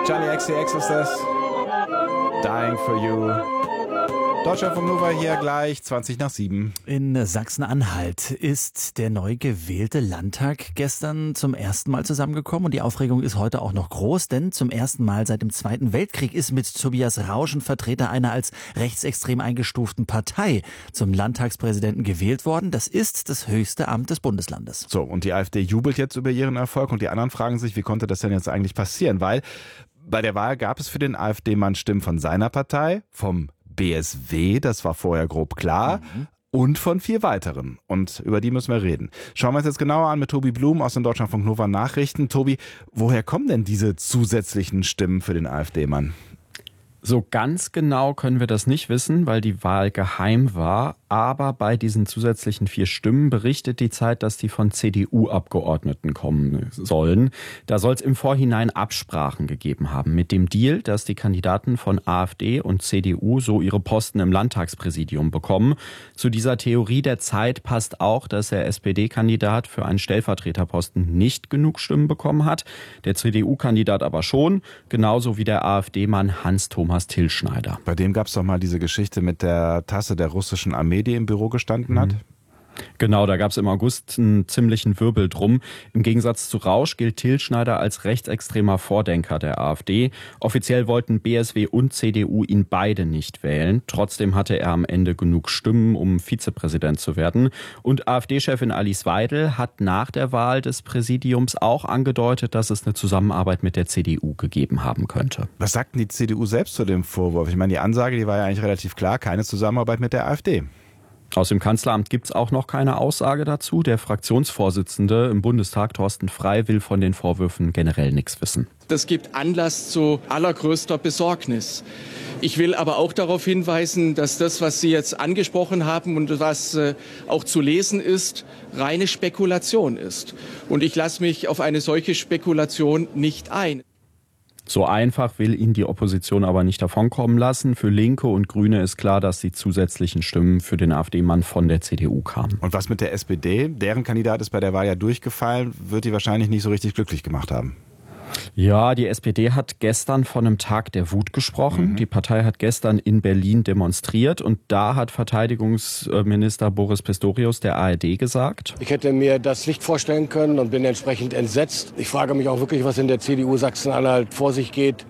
Charlie XCX ist das. Dying for You. Deutschlandfunk Nova hier gleich, 7:20. In Sachsen-Anhalt ist der neu gewählte Landtag gestern zum ersten Mal zusammengekommen und die Aufregung ist heute auch noch groß, denn zum ersten Mal seit dem Zweiten Weltkrieg ist mit Tobias Rauschen Vertreter einer als rechtsextrem eingestuften Partei zum Landtagspräsidenten gewählt worden. Das ist das höchste Amt des Bundeslandes. So, und die AfD jubelt jetzt über ihren Erfolg und die anderen fragen sich, wie konnte das denn jetzt eigentlich passieren? Weil bei der Wahl gab es für den AfD-Mann Stimmen von seiner Partei, vom BSW, das war vorher grob klar, und von 4 weiteren. Und über die müssen wir reden. Schauen wir uns jetzt genauer an mit Tobi Blum aus den Deutschlandfunk Nova Nachrichten. Tobi, woher kommen denn diese zusätzlichen Stimmen für den AfD-Mann? So ganz genau können wir das nicht wissen, weil die Wahl geheim war. Aber bei diesen zusätzlichen 4 Stimmen berichtet die Zeit, dass die von CDU-Abgeordneten kommen sollen. Da soll es im Vorhinein Absprachen gegeben haben mit dem Deal, dass die Kandidaten von AfD und CDU so ihre Posten im Landtagspräsidium bekommen. Zu dieser Theorie der Zeit passt auch, dass der SPD-Kandidat für einen Stellvertreterposten nicht genug Stimmen bekommen hat. Der CDU-Kandidat aber schon, genauso wie der AfD-Mann Hans-Thomas Tilschneider. Bei dem gab es doch mal diese Geschichte mit der Tasse der russischen Armee, die im Büro gestanden hat. Genau, da gab es im August einen ziemlichen Wirbel drum. Im Gegensatz zu Rausch gilt Tilschneider als rechtsextremer Vordenker der AfD. Offiziell wollten BSW und CDU ihn beide nicht wählen. Trotzdem hatte er am Ende genug Stimmen, um Vizepräsident zu werden. Und AfD-Chefin Alice Weidel hat nach der Wahl des Präsidiums auch angedeutet, dass es eine Zusammenarbeit mit der CDU gegeben haben könnte. Was sagt denn die CDU selbst zu dem Vorwurf? Ich meine, die Ansage, die war ja eigentlich relativ klar, keine Zusammenarbeit mit der AfD. Aus dem Kanzleramt gibt es auch noch keine Aussage dazu. Der Fraktionsvorsitzende im Bundestag, Thorsten Frey, will von den Vorwürfen generell nichts wissen. Das gibt Anlass zu allergrößter Besorgnis. Ich will aber auch darauf hinweisen, dass das, was Sie jetzt angesprochen haben und was auch zu lesen ist, reine Spekulation ist. Und ich lasse mich auf eine solche Spekulation nicht ein. So einfach will ihn die Opposition aber nicht davonkommen lassen. Für Linke und Grüne ist klar, dass die zusätzlichen Stimmen für den AfD-Mann von der CDU kamen. Und was mit der SPD? Deren Kandidat ist bei der Wahl ja durchgefallen, wird die wahrscheinlich nicht so richtig glücklich gemacht haben. Ja, die SPD hat gestern von einem Tag der Wut gesprochen. Die Partei hat gestern in Berlin demonstriert und da hat Verteidigungsminister Boris Pistorius der ARD gesagt: Ich hätte mir das nicht vorstellen können und bin entsprechend entsetzt. Ich frage mich auch wirklich, was in der CDU Sachsen-Anhalt vor sich geht.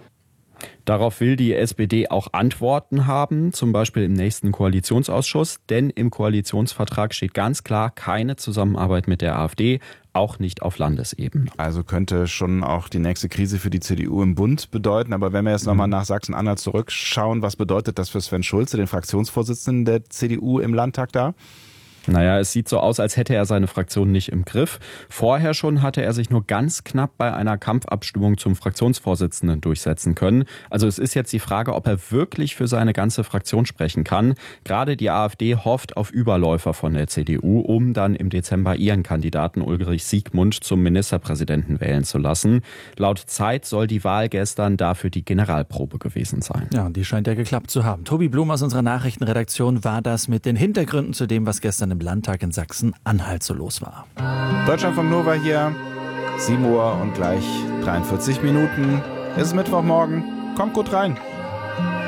Darauf will die SPD auch Antworten haben, zum Beispiel im nächsten Koalitionsausschuss. Denn im Koalitionsvertrag steht ganz klar keine Zusammenarbeit mit der AfD, auch nicht auf Landesebene. Also könnte schon auch die nächste Krise für die CDU im Bund bedeuten. Aber wenn wir jetzt nochmal nach Sachsen-Anhalt zurückschauen, was bedeutet das für Sven Schulze, den Fraktionsvorsitzenden der CDU im Landtag da? Naja, es sieht so aus, als hätte er seine Fraktion nicht im Griff. Vorher schon hatte er sich nur ganz knapp bei einer Kampfabstimmung zum Fraktionsvorsitzenden durchsetzen können. Also es ist jetzt die Frage, ob er wirklich für seine ganze Fraktion sprechen kann. Gerade die AfD hofft auf Überläufer von der CDU, um dann im Dezember ihren Kandidaten Ulrich Siegmund zum Ministerpräsidenten wählen zu lassen. Laut Zeit soll die Wahl gestern dafür die Generalprobe gewesen sein. Ja, und die scheint ja geklappt zu haben. Tobi Blum aus unserer Nachrichtenredaktion war das mit den Hintergründen zu dem, was gestern im Landtag in Sachsen-Anhalt so los war. Deutschlandfunk Nova hier, 7 Uhr und gleich 43 Minuten. Es ist Mittwochmorgen. Kommt gut rein.